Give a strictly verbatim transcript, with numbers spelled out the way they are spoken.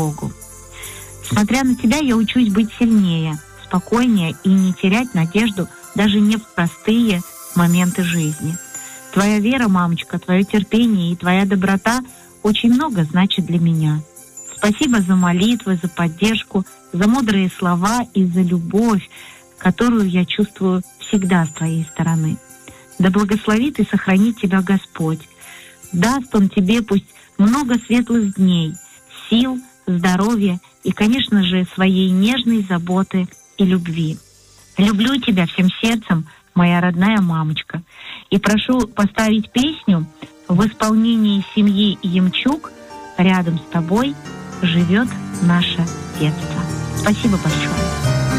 Богу. Смотря на тебя, я учусь быть сильнее, спокойнее и не терять надежду даже не в простые моменты жизни. Твоя вера, мамочка, твое терпение и твоя доброта очень много значит для меня. Спасибо за молитвы, за поддержку, за мудрые слова и за любовь, которую я чувствую всегда с твоей стороны. Да благословит и сохранит тебя Господь. Даст Он тебе пусть много светлых дней, сил, здоровья и, конечно же, своей нежной заботы и любви. Люблю тебя всем сердцем, моя родная мамочка. И прошу поставить песню в исполнении семьи Ямчук «Рядом с тобой живет наше детство». Спасибо большое.